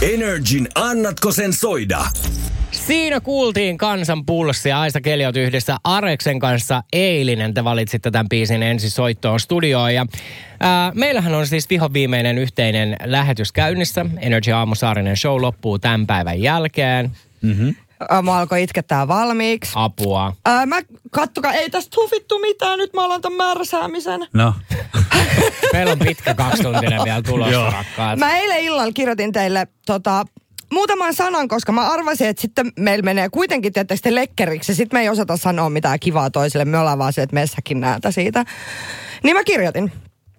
Energin annatko sen soida? Siinä kuultiin Kansan pulssi ja Aisa Keliot yhdessä Areksen kanssa eilinen. Te valitsitte tämän biisin ensi soittoon studioon. Ja, meillähän on siis vihoviimeinen yhteinen lähetys käynnissä. Energy Aamu Saarinen show loppuu tämän päivän jälkeen. Mä alkoi itkettää valmiiksi. Apua. Kattokaa, ei tästä huvittu mitään. Nyt mä aloitan märsäämisen. No. Meillä on pitkä 2-tuntinen vielä tulossa, rakkaat. Mä eilen illalla kirjoitin teille muutaman sanan, koska mä arvasin, että sitten meillä menee kuitenkin tietysti lekkeriksi. Sitten me ei osata sanoa mitään kivaa toiselle. Me ollaan vaan se, että messäkin näältä siitä. Niin mä kirjoitin.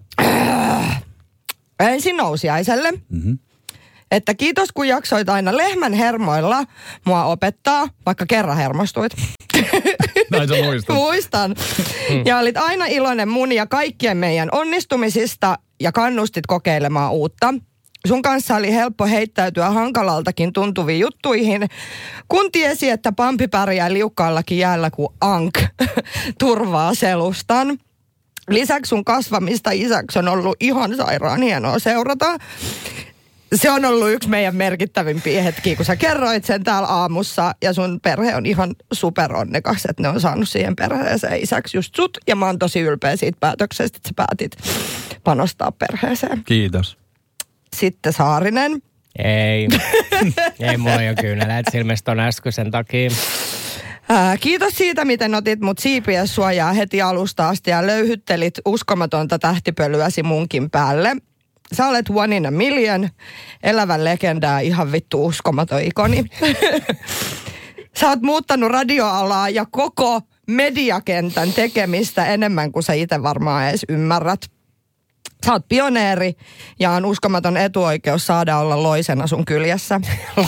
Ensin nousiaiselle. Että kiitos, kun jaksoit aina lehmän hermoilla mua opettaa, vaikka kerran hermostuit. Näin sä muistat. Muistan. Ja olit aina iloinen mun ja kaikkien meidän onnistumisista ja kannustit kokeilemaan uutta. Sun kanssa oli helppo heittäytyä hankalaltakin tuntuviin juttuihin, kun tiesi, että Pampi pärjää liukkaallakin jäällä kuin Ank turvaa selustan. Lisäksi sun kasvamista isäksi on ollut ihan sairaan hienoa seurata. Se on ollut yksi meidän merkittävimpiä hetkiä, kun sä kerroit sen täällä aamussa. Ja sun perhe on ihan superonnekas, että ne on saanut siihen perheeseen isäksi just sut. Ja mä oon tosi ylpeä siitä päätöksestä, että sä päätit panostaa perheeseen. Kiitos. Sitten Saarinen. Ei mulla jo kyyneleet silmästä on äskeisen takia. Kiitos siitä, miten otit mut siipien suojaa heti alusta asti ja löyhyttelit uskomatonta tähtipölyäsi munkin päälle. Sä olet one in a million, elävän legendaa, ihan vittu uskomaton ikoni. Sä oot muuttanut radioalaa ja koko mediakentän tekemistä enemmän kuin sä itse varmaan edes ymmärrät. Sä oot pioneeri ja on uskomaton etuoikeus saada olla loisena sun kyljessä.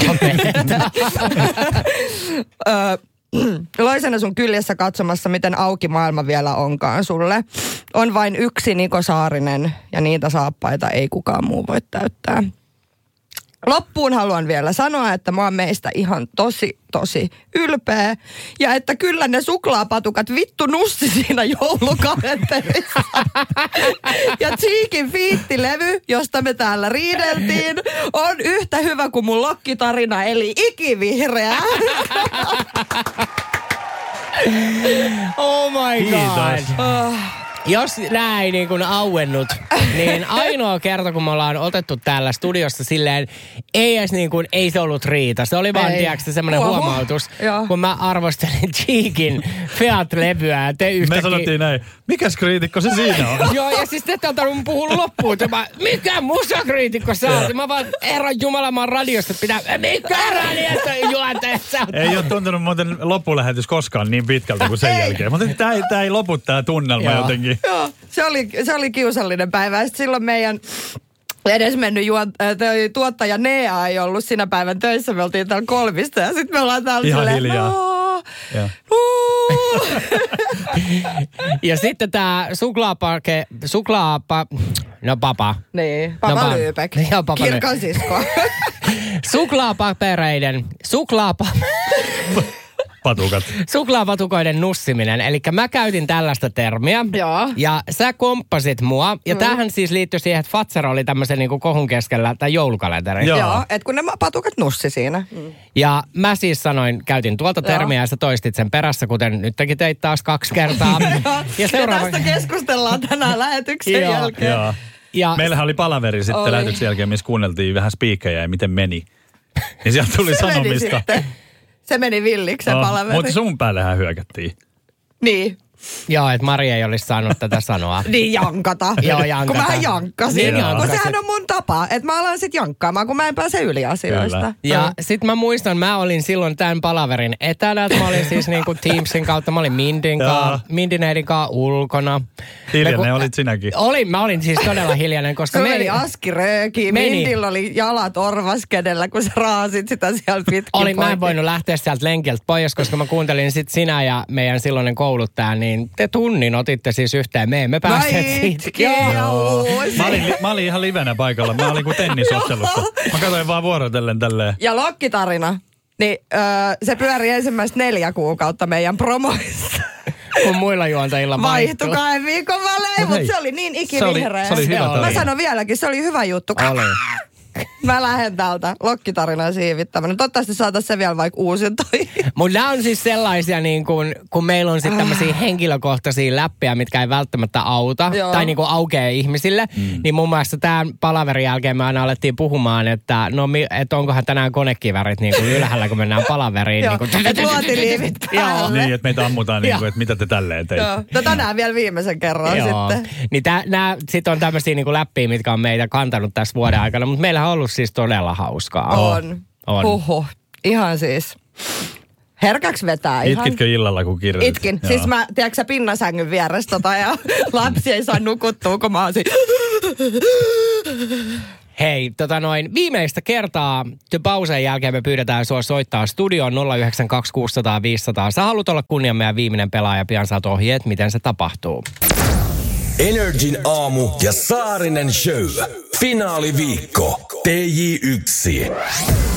Loisena sun kyljessä katsomassa, miten auki maailma vielä onkaan sulle. On vain yksi Niko Saarinen ja niitä saappaita ei kukaan muu voi täyttää. Loppuun haluan vielä sanoa, että mä oon meistä ihan tosi ylpeä. Ja että kyllä ne suklaapatukat vittu nussi siinä joulukalenterissa. Ja Cheekin fiittilevy, josta me täällä riideltiin, on yhtä hyvä kuin mun lokkitarina, eli ikivihreä. Oh my god. Kiitos. Jos näin niin kuin auennut, niin ainoa kerta, kun me ollaan otettu täällä studiossa silleen, ei edes niin kuin, ei se ollut riita. Se oli vaan, tiedätkö, semmoinen huomautus, kun mä arvostelin Cheekin Fiat-levyä ja te yhtäkkiä... Me sanottiin näin, mikäs kriitikko se siinä on? Joo, ja siis te ette antanut puhua loppuun. Mikä musakriitikko sä oot? Mä vaan, herran jumala, mä oon radiosta, pitää... Mikä radiosta juontaja sä oot? Ei ole tuntunut muuten loppulähetys koskaan niin pitkältä kuin sen jälkeen. Mutta tää ei lopu tää tunnelma jotenkin. Joo, se oli kiusallinen päivä. Sitten silloin meidän edesmennyt tuottaja Nea ei ollut sinä päivän töissä. Me oltiin täällä kolmista ja sitten me ollaan täällä ihan silleen... hiljaa. Ja sitten tää papa. Niin, Papa Lyypek. Joo, Papa Kirkon sisko. Suklaapatukoiden nussiminen. Eli mä käytin tällaista termiä. Joo. Ja sä komppasit mua. Ja tämähän siis liittyi siihen, että Fatser oli tämmöisen niinku kohun keskellä, tai joulukalenteri. Joo, että kun ne patukat nussi siinä. Ja mä siis käytin tuolta termiä ja sä toistit sen perässä, kuten nyt tekin teit taas 2 kertaa. Ja tästä keskustellaan tänään lähetyksen jälkeen. Joo. Ja meillähän oli palaveri sitten lähetyksen jälkeen, missä kuunneltiin vähän spiikkejä ja miten meni. Niin sieltä tuli sanomista. Se meni villiksi se palaveri. Mutta sun päällehän hyökättiin. Niin. Joo, että Mari ei olisi saanut tätä sanoa. Niin jankata. Joo, jankata. Kun mä jankkasin. Niin kun sehän on mun tapa, että mä alan sit jankkaamaan, kun mä en pääse yli asioista. Kyllä. Ja sit mä muistan, mä olin silloin tämän palaverin etänä, että mä olin siis niinku Teamsin kautta, mä olin Mindineidin kanssa ulkona. Hiljainen olit sinäkin. Mä olin siis todella hiljainen, koska se oli Aski Rööki, Mindillä oli jalat orvaskedellä, kun sä raasit sitä siellä pitkin. Mä en voinut lähteä sieltä lenkiltä pois, koska mä kuuntelin sit sinä ja meidän silloinen kouluttaja, niin te tunnin otitte siis yhteen. Me emme päässeet siitä. Joo. Mä olin ihan livenä paikalla. Mä olin kuin tennisottelussa. Mä katsoin vaan vuorotellen tälleen. Ja lokkitarina, niin se pyöri ensimmäistä 4 kuukautta meidän promoissa. Kun muilla juontajilla vaihtuu. Vaihtui 2 viikon välein, mutta se oli niin ikivihreä. Se oli hyvä tarina. Mä sanon vieläkin, se oli hyvä juttu. Oli. Mä lähden täältä lokkitarina siivittämään. Toivottavasti saataisiin se vielä vaikka uusintoihin. Mutta nämä on siis sellaisia, niin kun meillä on sitten tämmöisiä henkilökohtaisia läppejä, mitkä ei välttämättä auta. Joo. Tai niin kuin aukeaa ihmisille. Niin mun mielestä tämän palaverin jälkeen me aina alettiin puhumaan, että että onkohan tänään konekivärit niin kuin ylhäällä, kun mennään palaveriin. Joo, niin että luotiliivit päälle. Niin, että meitä ammutaan, niin kuin, että mitä te tälleen teitte. Joo, tänään vielä viimeisen kerran sitten. Niin nämä sitten on tämmöisiä niin kuin läppiä, mitkä on meitä kantanut tässä vuoden aikana. Mutta meillähän on ollut siis todella hauskaa. On. Huhhuh. Ihan siis. Herkäksi vetää ihan. Itkitkö illalla, kun kirjoitit? Itkin. Siis mä, tiedätkö pinnasängyn vieressä ja lapsi ei saa nukuttua, kun mä oon Hei, viimeistä kertaa pausen jälkeen me pyydetään sua soittaa studioon 092 600 500. Sä haluat olla kunnian meidän viimeinen pelaaja, pian saat ohjeet, miten se tapahtuu. Energin aamu ja Saarinen show. Finaaliviikko. TJ1.